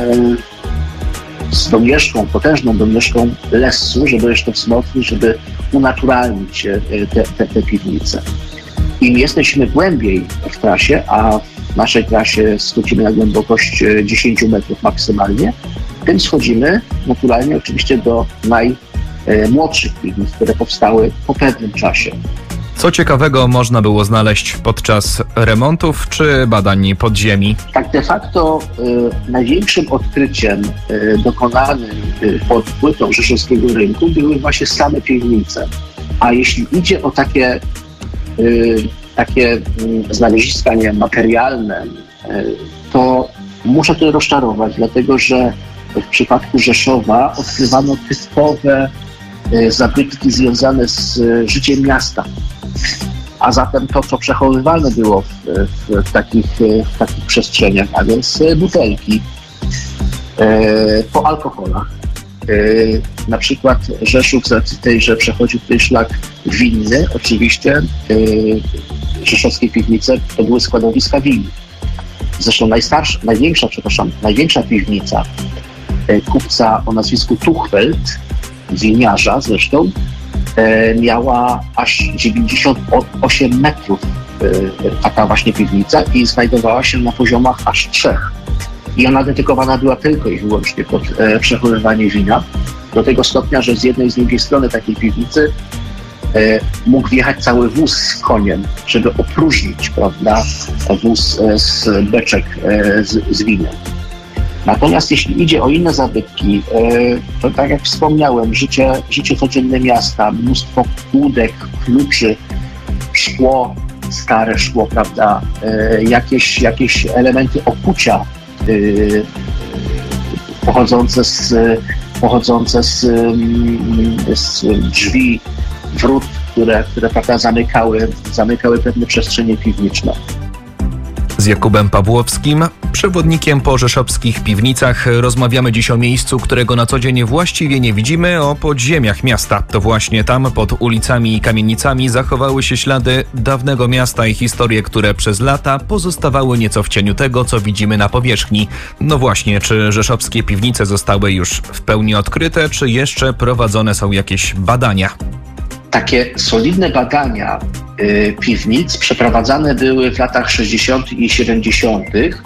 z domieszką, potężną domieszką lessu, żeby jeszcze wzmocnić, żeby unaturalnić te, te, te piwnice. Im jesteśmy głębiej w trasie, a w naszej trasie schodzimy na głębokość dziesięć metrów maksymalnie, tym schodzimy naturalnie oczywiście do najmłodszych piwnic, które powstały po pewnym czasie.
Co ciekawego można było znaleźć podczas remontów czy badań podziemi?
Tak de facto y, największym odkryciem y, dokonanym y, pod płytą rzeszowskiego rynku były właśnie same piwnice. A jeśli idzie o takie, y, takie y, znaleziska nie, materialne, y, to muszę to rozczarować, dlatego że w przypadku Rzeszowa odkrywano typowe y, zabytki związane z y, życiem miasta. A zatem to, co przechowywalne było w, w, w, takich, w takich przestrzeniach, a więc butelki e, po alkoholach. E, na przykład Rzeszów z racji tej, że przechodził tutaj szlak winny, oczywiście e, rzeszowskie piwnice to były składowiska win. Zresztą najstarsza, największa, przepraszam, największa piwnica e, kupca o nazwisku Tuchfeld, winiarza zresztą, miała aż dziewięćdziesiąt osiem metrów taka właśnie piwnica i znajdowała się na poziomach aż trzech. I ona dedykowana była tylko i wyłącznie pod przechowywanie wina, do tego stopnia, że z jednej i z drugiej strony takiej piwnicy mógł wjechać cały wóz z koniem, żeby opróżnić, prawda, wóz z beczek z, z winem. Natomiast jeśli idzie o inne zabytki, to tak jak wspomniałem, życie, życie codzienne miasta, mnóstwo kłódek, kluczy, szkło, stare szkło, prawda, jakieś, jakieś elementy okucia pochodzące z, pochodzące z, z drzwi, wrót, które, które prawda, zamykały, zamykały pewne przestrzenie piwniczne.
Z Jakubem Pawłowskim, przewodnikiem po rzeszowskich piwnicach, rozmawiamy dziś o miejscu, którego na co dzień właściwie nie widzimy, o podziemiach miasta. To właśnie tam, pod ulicami i kamienicami, zachowały się ślady dawnego miasta i historie, które przez lata pozostawały nieco w cieniu tego, co widzimy na powierzchni. No właśnie, czy rzeszowskie piwnice zostały już w pełni odkryte, czy jeszcze prowadzone są jakieś badania?
Takie solidne badania y, piwnic przeprowadzane były w latach sześćdziesiątych i siedemdziesiątych,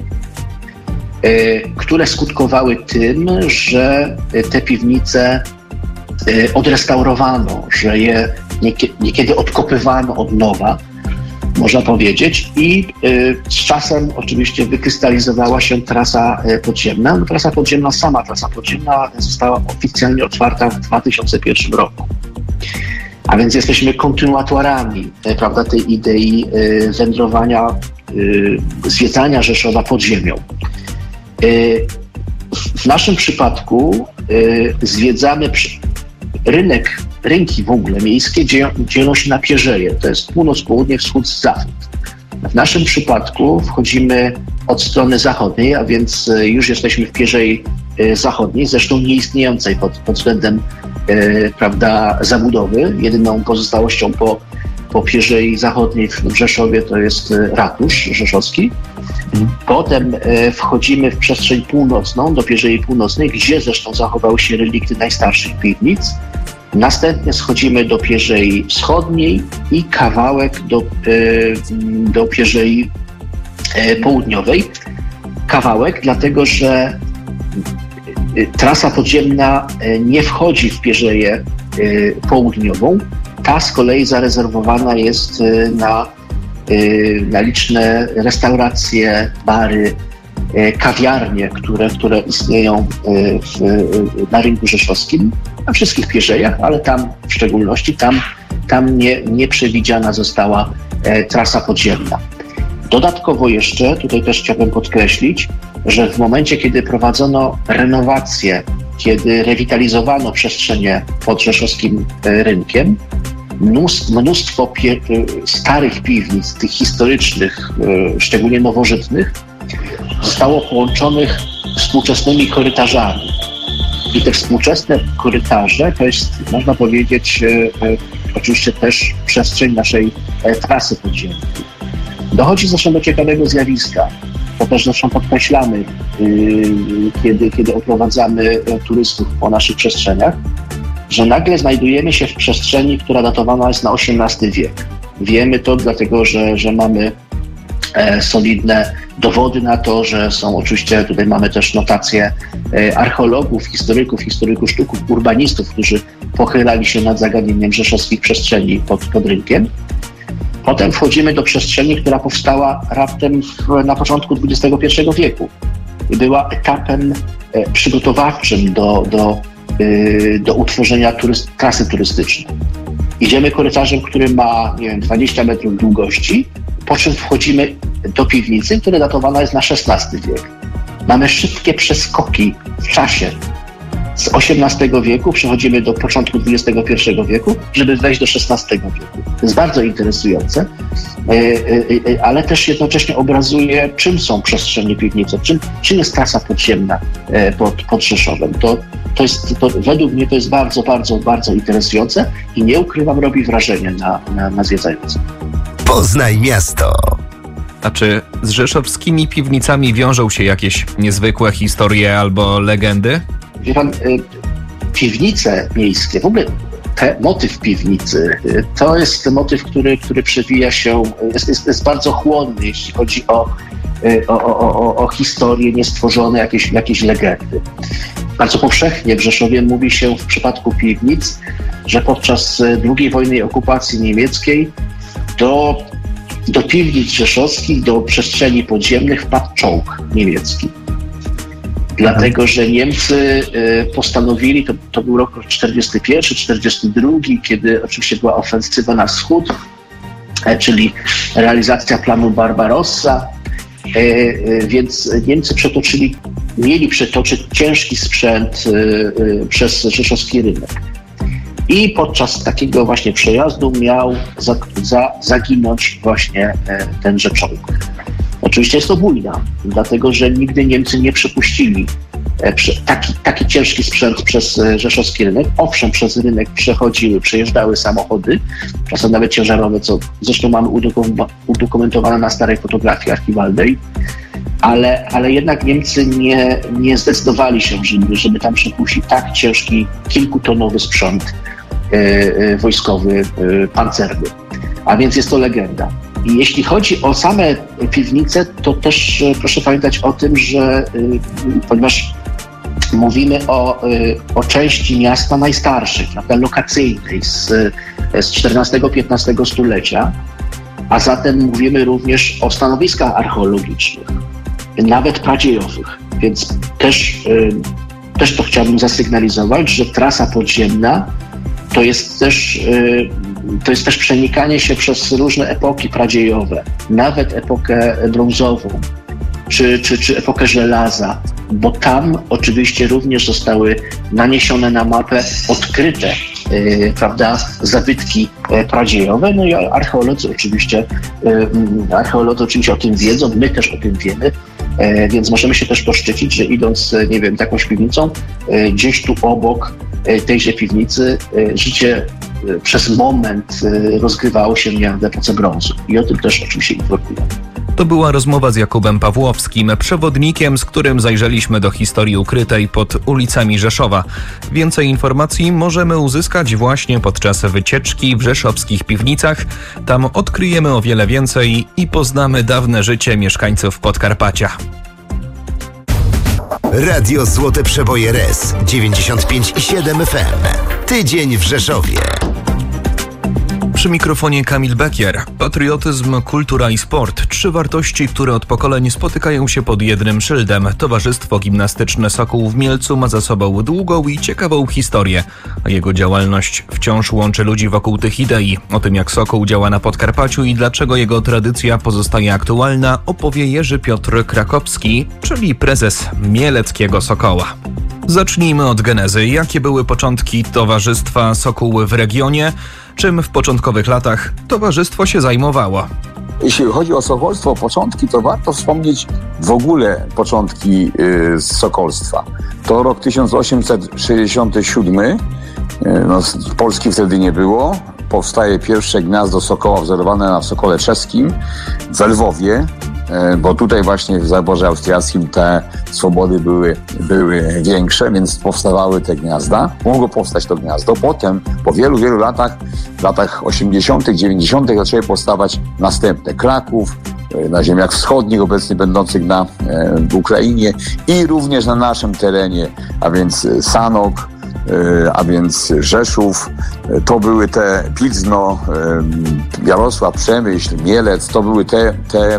y, które skutkowały tym, że te piwnice y, odrestaurowano, że je niekie, niekiedy odkopywano od nowa, można powiedzieć, i y, z czasem oczywiście wykrystalizowała się trasa y, podziemna. No, trasa podziemna, sama trasa podziemna została oficjalnie otwarta w dwa tysiące pierwszym roku. A więc jesteśmy kontynuatorami, prawda, tej idei y, wędrowania, y, zwiedzania Rzeszowa pod ziemią. Y, w naszym przypadku y, zwiedzamy przy, rynek, rynki w ogóle miejskie dzielą, dzielą się na pierzeje. To jest północ, południe, wschód, zachód. W naszym przypadku wchodzimy od strony zachodniej, a więc y, już jesteśmy w pierzei y, zachodniej, zresztą nieistniejącej pod, pod względem E, prawda, zabudowy. Jedyną pozostałością po, po pierzei zachodniej w Rzeszowie to jest ratusz rzeszowski. Mm. Potem e, wchodzimy w przestrzeń północną, do pierzei północnej, gdzie zresztą zachowały się relikty najstarszych piwnic. Następnie schodzimy do pierzei wschodniej i kawałek do, e, do pierzei e, południowej. Kawałek, dlatego że Trasa podziemna nie wchodzi w Pierzeję Południową. Ta z kolei zarezerwowana jest na, na liczne restauracje, bary, kawiarnie, które, które istnieją w, na rynku rzeszowskim, na wszystkich Pierzejach, ale tam w szczególności, tam, tam nie, nie przewidziana została trasa podziemna. Dodatkowo jeszcze, tutaj też chciałbym podkreślić, że w momencie, kiedy prowadzono renowację, kiedy rewitalizowano przestrzenie pod rzeszowskim rynkiem, mnóstwo pie- starych piwnic, tych historycznych, szczególnie nowożytnych, zostało połączonych współczesnymi korytarzami. I te współczesne korytarze to jest, można powiedzieć, oczywiście też przestrzeń naszej trasy podziemnej. Dochodzi zresztą do ciekawego zjawiska. To też zresztą podkreślamy, yy, kiedy, kiedy oprowadzamy turystów po naszych przestrzeniach, że nagle znajdujemy się w przestrzeni, która datowana jest na osiemnasty wiek. Wiemy to dlatego, że, że mamy e, solidne dowody na to, że są oczywiście, tutaj mamy też notacje e, archeologów, historyków, historyków sztuk, urbanistów, którzy pochylali się nad zagadnieniem rzeszowskich przestrzeni pod, pod rynkiem. Potem wchodzimy do przestrzeni, która powstała raptem w, na początku dwudziestego pierwszego wieku i była etapem e, przygotowawczym do, do, e, do utworzenia turyst, trasy turystycznej. Idziemy korytarzem, który ma, nie wiem, dwadzieścia metrów długości, po czym wchodzimy do piwnicy, która datowana jest na szesnasty wiek. Mamy szybkie przeskoki w czasie. Z osiemnastego wieku przechodzimy do początku dwudziestego pierwszego wieku, żeby wejść do szesnastego wieku. To jest bardzo interesujące, ale też jednocześnie obrazuje, czym są przestrzenie piwnicze, czym, czym jest trasa podziemna pod, pod Rzeszowem. To, to jest, to, według mnie to jest bardzo, bardzo, bardzo interesujące i nie ukrywam, robi wrażenie na, na, na zwiedzających.
Poznaj miasto.
A czy z rzeszowskimi piwnicami wiążą się jakieś niezwykłe historie albo legendy?
Wie pan, piwnice miejskie, w ogóle te, motyw piwnicy, to jest motyw, który, który przewija się, jest, jest, jest bardzo chłonny, jeśli chodzi o, o, o, o, o historie niestworzone, jakieś, jakieś legendy. Bardzo powszechnie w Rzeszowie mówi się w przypadku piwnic, że podczas drugiej wojny okupacji niemieckiej do, do piwnic rzeszowskich, do przestrzeni podziemnych wpadł czołg niemiecki. Dlatego, że Niemcy postanowili, to, to był rok czterdziesty pierwszy, czterdziesty drugi, kiedy oczywiście była ofensywa na wschód, czyli realizacja planu Barbarossa, więc Niemcy przetoczyli, mieli przetoczyć ciężki sprzęt przez rzeszowski rynek. I podczas takiego właśnie przejazdu miał za, za, zaginąć właśnie tenże czołg. Oczywiście jest to bójna, dlatego że nigdy Niemcy nie przepuścili taki, taki ciężki sprzęt przez rzeszowski rynek. Owszem, przez rynek przechodziły, przejeżdżały samochody, czasem nawet ciężarowe, co zresztą mamy udokumentowane na starej fotografii archiwalnej, ale, ale jednak Niemcy nie, nie zdecydowali się, żeby, żeby tam przepuścić tak ciężki, kilkutonowy sprzęt e, wojskowy, e, pancerny. A więc jest to legenda. I jeśli chodzi o same piwnice, to też proszę pamiętać o tym, że y, ponieważ mówimy o, y, o części miasta najstarszej, prawda, lokacyjnej z, z czternastego piętnastego stulecia, a zatem mówimy również o stanowiskach archeologicznych, nawet pradziejowych. Więc też, y, też to chciałbym zasygnalizować, że trasa podziemna to jest też y, To jest też przenikanie się przez różne epoki pradziejowe, nawet epokę brązową, czy, czy, czy epokę żelaza, bo tam oczywiście również zostały naniesione na mapę odkryte yy, prawda, zabytki yy, pradziejowe, no i archeolodzy oczywiście, yy, archeolodzy oczywiście o tym wiedzą, my też o tym wiemy, yy, więc możemy się też poszczycić, że idąc, nie wiem, taką piwnicą, yy, gdzieś tu obok yy, tejże piwnicy yy, życie przez moment rozgrywało się w epoce brązu. I o tym też oczywiście informuję.
To była rozmowa z Jakubem Pawłowskim, przewodnikiem, z którym zajrzeliśmy do historii ukrytej pod ulicami Rzeszowa. Więcej informacji możemy uzyskać właśnie podczas wycieczki w rzeszowskich piwnicach. Tam odkryjemy o wiele więcej i poznamy dawne życie mieszkańców Podkarpacia.
Radio Złote Przeboje R E S dziewięćdziesiąt pięć i siedem F M. Tydzień w Rzeszowie.
Przy mikrofonie Kamil Bekier. Patriotyzm, kultura i sport. Trzy wartości, które od pokoleń spotykają się pod jednym szyldem. Towarzystwo Gimnastyczne Sokół w Mielcu ma za sobą długą i ciekawą historię, a jego działalność wciąż łączy ludzi wokół tych idei. O tym, jak Sokół działa na Podkarpaciu i dlaczego jego tradycja pozostaje aktualna, opowie Jerzy Piotr Krakowski, czyli prezes Mieleckiego Sokoła. Zacznijmy od genezy. Jakie były początki Towarzystwa Sokół w regionie? Czym w początkowych latach towarzystwo się zajmowało?
Jeśli chodzi o sokolstwo, początki, to warto wspomnieć w ogóle początki y, sokolstwa. To rok tysiąc osiemset sześćdziesiąty siódmy, y, no, Polski wtedy nie było. Powstaje pierwsze gniazdo sokoła wzorowane na sokole czeskim w Lwowie, y, bo tutaj właśnie w zaborze austriackim te swobody były, były większe, więc powstawały te gniazda. Mogło powstać to gniazdo. Potem, po wielu, wielu latach, w latach osiemdziesiątych, dziewięćdziesiątych zaczęły powstawać następne. Kraków, na ziemiach wschodnich, obecnie będących na w Ukrainie i również na naszym terenie, a więc Sanok, a więc Rzeszów. To były te Pilzno, Jarosław, Przemyśl, Mielec, to były te, te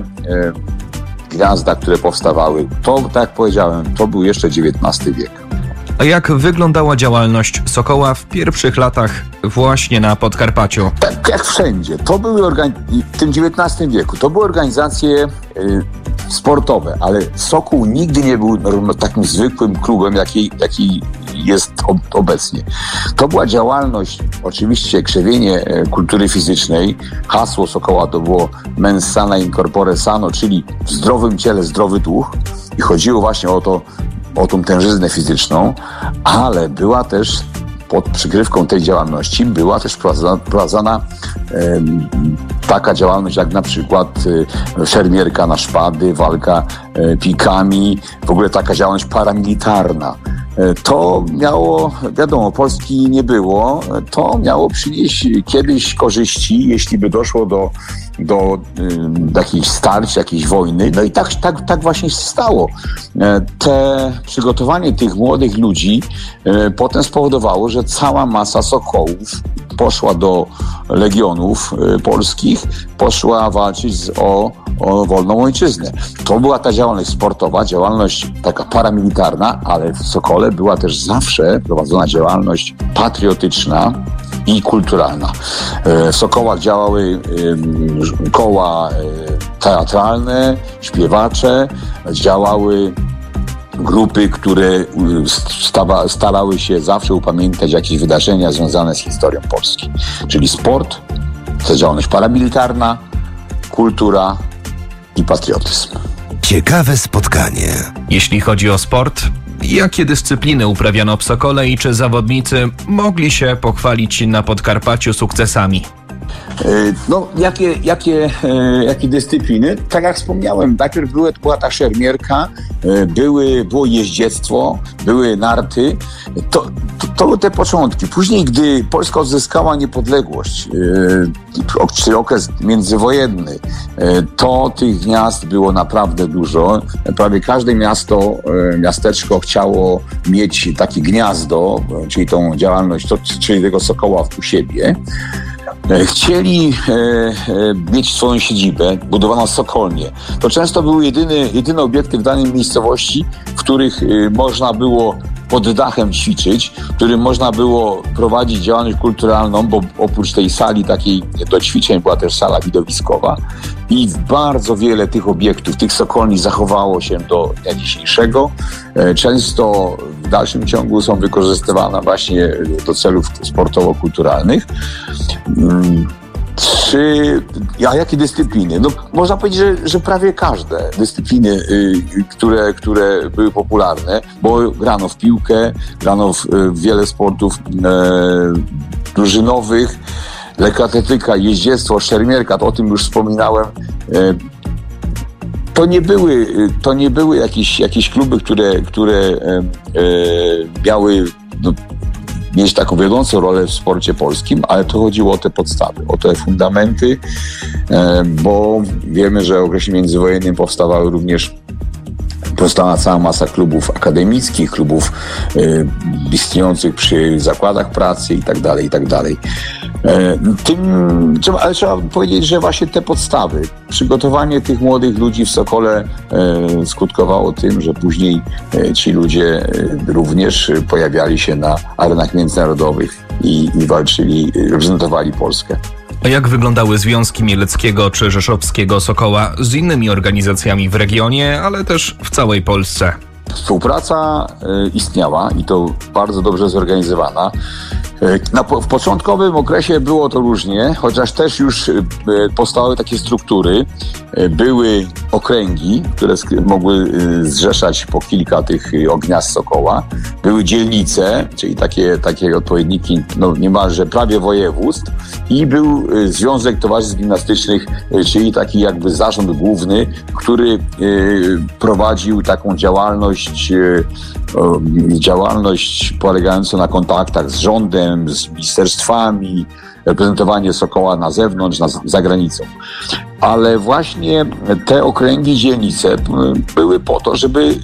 gniazda, które powstawały. To, tak jak powiedziałem, to był jeszcze dziewiętnasty wiek.
A jak wyglądała działalność Sokoła w pierwszych latach właśnie na Podkarpaciu?
Tak jak wszędzie. To były organi- w tym dziewiętnastym wieku. To były organizacje y, sportowe, ale Sokół nigdy nie był takim zwykłym klubem, jaki, jaki jest ob- obecnie. To była działalność, oczywiście krzewienie e, kultury fizycznej. Hasło Sokoła to było mens sana in corpore sano, czyli w zdrowym ciele zdrowy duch. I chodziło właśnie o to, o tą tężyznę fizyczną, ale była też pod przykrywką tej działalności była też prowadzona, prowadzona e, taka działalność jak na przykład e, szermierka na szpady, walka e, pikami, w ogóle taka działalność paramilitarna. E, to miało, wiadomo, Polski nie było, to miało przynieść kiedyś korzyści, jeśli by doszło do do y, jakichś starć, jakiejś wojny. No i tak, tak, tak właśnie się stało. E, te przygotowanie tych młodych ludzi e, potem spowodowało, że cała masa sokołów poszła do legionów e, polskich, poszła walczyć z, o, o wolną ojczyznę. To była ta działalność sportowa, działalność taka paramilitarna, ale w Sokole była też zawsze prowadzona działalność patriotyczna i kulturalna. W Sokołach działały koła teatralne, śpiewacze, działały grupy, które starały się zawsze upamiętać jakieś wydarzenia związane z historią Polski. Czyli sport, to działalność paramilitarna, kultura i patriotyzm.
Ciekawe spotkanie.
Jeśli chodzi o sport, jakie dyscypliny uprawiano w Sokole i czy zawodnicy mogli się pochwalić na Podkarpaciu sukcesami?
No, jakie, jakie, jakie dyscypliny? Tak jak wspomniałem, najpierw były, była ta szermierka, były, było jeździectwo, były narty. To, to, to były te początki. Później, gdy Polska odzyskała niepodległość, czy okres międzywojenny, to tych gniazd było naprawdę dużo. Prawie każde miasto, miasteczko chciało mieć takie gniazdo, czyli tą działalność, to, czyli tego Sokoła u siebie. Chcieli e, e, mieć swoją siedzibę, budowano sokolnie. To często były jedyne, jedyne obiekty w danej miejscowości, w których e, można było pod dachem ćwiczyć, w którym można było prowadzić działalność kulturalną, bo oprócz tej sali takiej do ćwiczeń była też sala widowiskowa i bardzo wiele tych obiektów, tych sokolni zachowało się do dnia dzisiejszego. E, często w dalszym ciągu są wykorzystywane właśnie do celów sportowo-kulturalnych. Czy, a jakie dyscypliny? No, można powiedzieć, że, że prawie każde dyscypliny, y, które, które były popularne, bo grano w piłkę, grano w, w wiele sportów y, drużynowych, lekkoatletyka, jeździectwo, szermierka, to o tym już wspominałem. Y, to nie były, to nie były jakieś, jakieś kluby, które, które y, y, miały no, mieć taką wiodącą rolę w sporcie polskim, ale to chodziło o te podstawy, o te fundamenty, bo wiemy, że w okresie międzywojennym powstawały również powstała cała masa klubów akademickich, klubów y, istniejących przy zakładach pracy i tak dalej, i tak dalej. Tym, trzeba, ale trzeba powiedzieć, że właśnie te podstawy, przygotowanie tych młodych ludzi w Sokole e, skutkowało tym, że później e, ci ludzie e, również pojawiali się na arenach międzynarodowych i, i walczyli, reprezentowali Polskę.
A jak wyglądały związki Mieleckiego czy Rzeszowskiego Sokoła z innymi organizacjami w regionie, ale też w całej Polsce?
Współpraca e, istniała i to bardzo dobrze zorganizowana. Na, w początkowym okresie było to różnie, chociaż też już powstały takie struktury. Były okręgi, które mogły zrzeszać po kilka tych gniazd Sokoła. Były dzielnice, czyli takie, takie odpowiedniki no, niemalże prawie województw. I był Związek Towarzystw Gimnastycznych, czyli taki jakby zarząd główny, który prowadził taką działalność, działalność polegającą na kontaktach z rządem, z ministerstwami, reprezentowanie Sokoła na zewnątrz, na, za granicą. Ale właśnie te okręgi, dzielnice były po to, żeby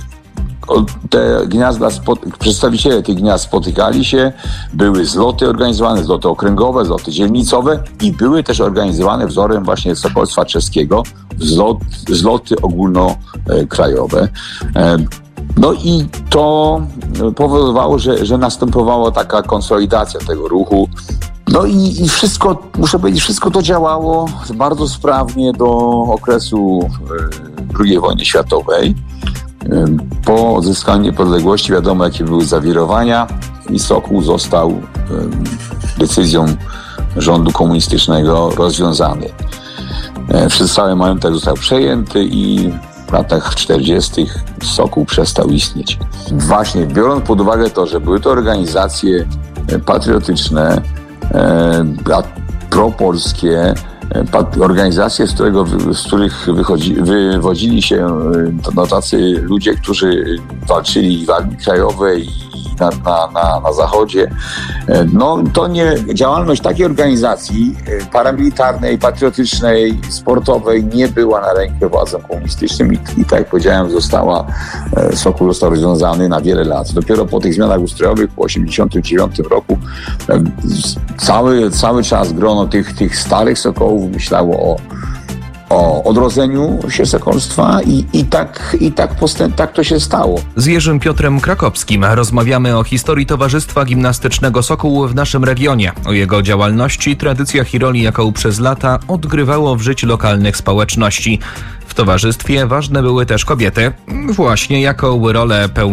te gniazda, przedstawiciele tych gniazd spotykali się, były zloty organizowane, zloty okręgowe, zloty dzielnicowe i były też organizowane wzorem właśnie Sokolstwa Czeskiego, zlot, zloty ogólnokrajowe. No i to powodowało, że, że następowała taka konsolidacja tego ruchu. No i, i wszystko, muszę powiedzieć, wszystko to działało bardzo sprawnie do okresu drugiej wojny światowej. Po odzyskaniu niepodległości wiadomo, jakie były zawirowania i Sokół został decyzją rządu komunistycznego rozwiązany. Cały majątek został przejęty i w latach czterdziestych Sokół przestał istnieć. Właśnie biorąc pod uwagę to, że były to organizacje patriotyczne, e, propolskie, organizacje, z, którego, z których wychodzi, wywodzili się no, tacy ludzie, którzy walczyli w Armii Krajowej i na, na, na, na Zachodzie. No to nie, działalność takiej organizacji paramilitarnej, patriotycznej, sportowej nie była na rękę władzom komunistycznym i, i tak jak powiedziałem, została, Sokół został rozwiązany na wiele lat. Dopiero po tych zmianach ustrojowych po osiemdziesiątym dziewiątym roku cały, cały czas grono tych, tych starych Sokołów myślało o o odrodzeniu się sokolstwa i, i, tak, i tak, postęp, tak to się stało.
Z Jerzym Piotrem Krakowskim rozmawiamy o historii Towarzystwa Gimnastycznego Sokół w naszym regionie, o jego działalności, tradycjach i roli, jaką przez lata odgrywało w życiu lokalnych społeczności. W towarzystwie ważne były też kobiety. Właśnie jaką rolę pełniły